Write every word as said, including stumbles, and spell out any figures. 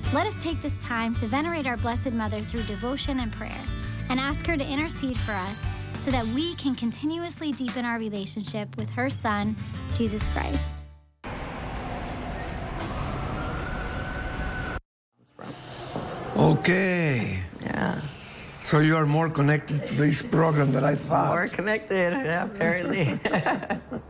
Let us take this time to venerate our Blessed Mother through devotion and prayer, and ask her to intercede for us so that we can continuously deepen our relationship with her Son, Jesus Christ. Okay. Yeah. So you are more connected to this program than I thought. More connected, yeah, apparently.